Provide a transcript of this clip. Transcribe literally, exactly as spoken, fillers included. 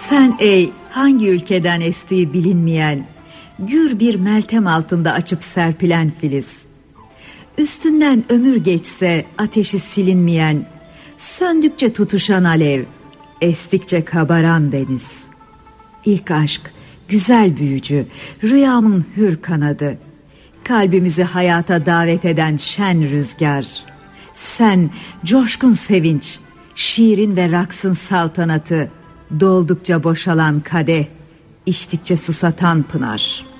Sen ey hangi ülkeden estiği bilinmeyen, gür bir meltem altında açıp serpilen filiz. Üstünden ömür geçse ateşi silinmeyen, söndükçe tutuşan alev, estikçe kabaran deniz. İlk aşk, güzel büyücü, rüyamın hür kanadı, kalbimizi hayata davet eden şen rüzgar. Sen coşkun sevinç, şiirin ve raksın saltanatı, doldukça boşalan kadeh, içtikçe susatan pınar.